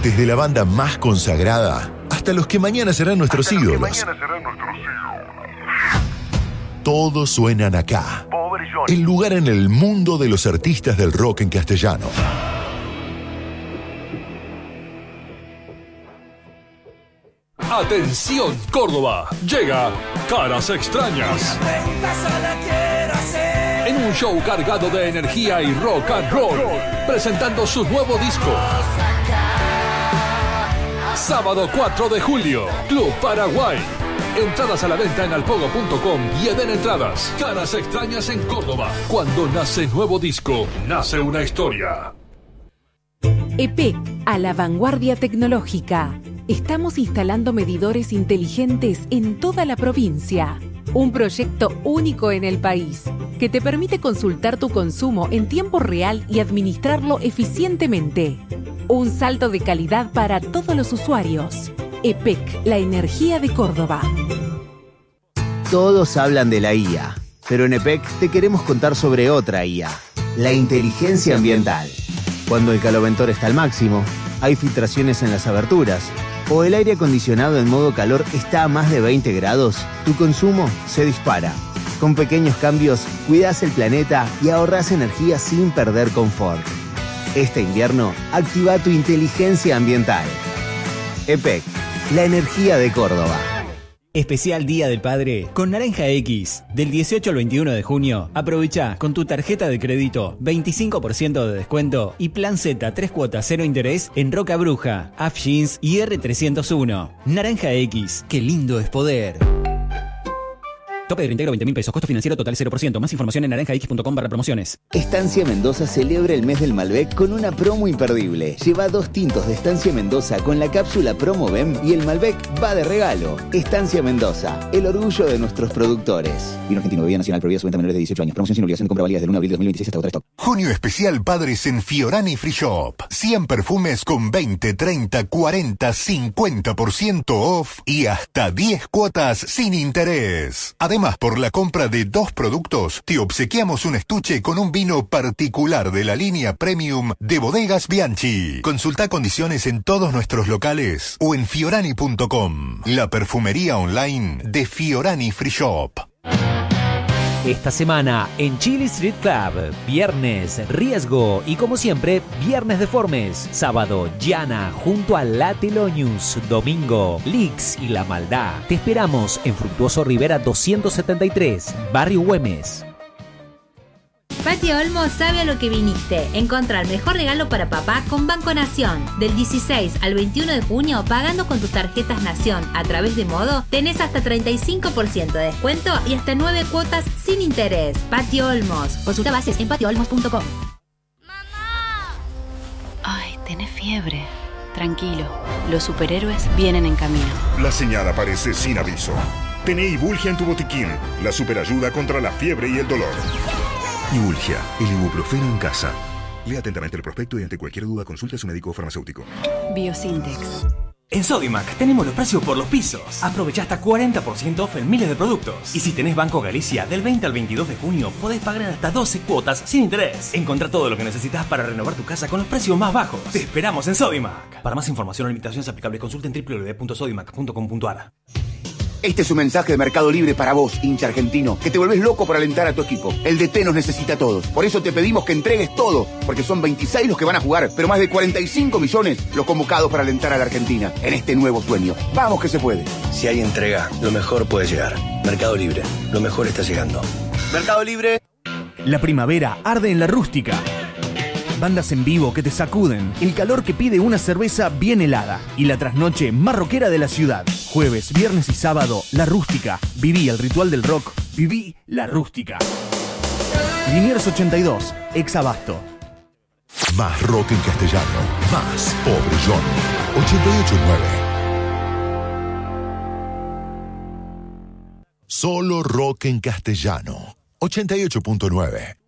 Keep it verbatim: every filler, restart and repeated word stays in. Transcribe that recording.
Desde la banda más consagrada hasta los que mañana serán nuestros Hasta los que ídolos. mañana serán nuestros ídolos. Todos suenan acá. Pobre Johnny. El lugar en el mundo de los artistas del rock en castellano. Atención Córdoba, llega Caras Extrañas. En un show cargado de energía y rock and roll, presentando su nuevo disco. Sábado cuatro de julio, Club Paraguay. Entradas a la venta en alpogo punto com y Eden Entradas. Caras Extrañas en Córdoba. Cuando nace nuevo disco, nace una historia. E P E C, a la vanguardia tecnológica. Estamos instalando medidores inteligentes en toda la provincia. Un proyecto único en el país que te permite consultar tu consumo en tiempo real y administrarlo eficientemente. Un salto de calidad para todos los usuarios. E P E C, la energía de Córdoba. Todos hablan de la I A, pero en E P E C te queremos contar sobre otra I A, la inteligencia ambiental. Cuando el caloventor está al máximo, hay filtraciones en las aberturas, o el aire acondicionado en modo calor está a más de veinte grados, tu consumo se dispara. Con pequeños cambios, cuidas el planeta y ahorras energía sin perder confort. Este invierno, activa tu inteligencia ambiental. E P E C, la energía de Córdoba. Especial Día del Padre con Naranja X. Del dieciocho al veintiuno de junio, aprovecha con tu tarjeta de crédito veinticinco por ciento de descuento y plan Z tres cuotas cero interés en Roca Bruja, A F Jeans y R trescientos uno. Naranja X, qué lindo es poder. Tope de reintegro veinte mil pesos, costo financiero total cero por ciento. Más información en naranja x punto com barra promociones. Estancia Mendoza celebra el mes del Malbec con una promo imperdible. Lleva dos tintos de Estancia Mendoza con la cápsula Promo B E M y el Malbec va de regalo. Estancia Mendoza, el orgullo de nuestros productores. Vino argentino, bebida nacional, prohibida su venta a menores de dieciocho años. Promoción sin obligación de compra válida del uno de abril de dos mil veintiséis hasta agotar stock. Junio especial Padres en Fiorani Free Shop. cien perfumes con veinte, treinta, cuarenta, cincuenta por ciento off y hasta diez cuotas sin interés. Además, por la compra de dos productos, te obsequiamos un estuche con un vino particular de la línea Premium de Bodegas Bianchi. Consulta condiciones en todos nuestros locales o en fiorani punto com, la perfumería online de Fiorani Free Shop. Esta semana en Chili Street Club, viernes Riesgo y como siempre, viernes Deformes, sábado Yana junto a La Telonius, domingo Lix y La Maldad. Te esperamos en Fructuoso Rivera doscientos setenta y tres, Barrio Güemes. Pati Olmos sabe a lo que viniste. Encontrá el mejor regalo para papá con Banco Nación. Del dieciséis al veintiuno de junio, pagando con tus tarjetas Nación a través de Modo, tenés hasta treinta y cinco por ciento de descuento y hasta nueve cuotas sin interés. Pati Olmos. Consulta bases en pati olmos punto com. Ay, tenés fiebre. Tranquilo, los superhéroes vienen en camino. La señal aparece sin aviso. Tené Ibulgia en tu botiquín, la superayuda contra la fiebre y el dolor. Ibulgia, el ibuprofeno en casa. Lea atentamente el prospecto y ante cualquier duda consulte a su médico farmacéutico. Biosintex. En Sodimac tenemos los precios por los pisos. Aprovecha hasta cuarenta por ciento off en miles de productos. Y si tenés Banco Galicia, del veinte al veintidós de junio podés pagar en hasta doce cuotas sin interés. Encontrá todo lo que necesitas para renovar tu casa con los precios más bajos. Te esperamos en Sodimac. Para más información o limitaciones aplicables, consulta en doble u doble u doble u punto sodimac punto com punto a r. Este es un mensaje de Mercado Libre para vos, hincha argentino, que te volvés loco por alentar a tu equipo. El D T nos necesita a todos. Por eso te pedimos que entregues todo, porque son veintiséis los que van a jugar, pero más de cuarenta y cinco millones los convocados para alentar a la Argentina en este nuevo sueño. ¡Vamos que se puede! Si hay entrega, lo mejor puede llegar. Mercado Libre, lo mejor está llegando. Mercado Libre. La primavera arde en La Rústica. Bandas en vivo que te sacuden, el calor que pide una cerveza bien helada y la trasnoche más rockera de la ciudad. Jueves, viernes y sábado, La Rústica. Viví el ritual del rock. Viví La Rústica. Liniers ochenta y dos, ex Abasto. Más rock en castellano, más Pobre Johnny. ochenta y ocho punto nueve. Solo rock en castellano. ochenta y ocho punto nueve.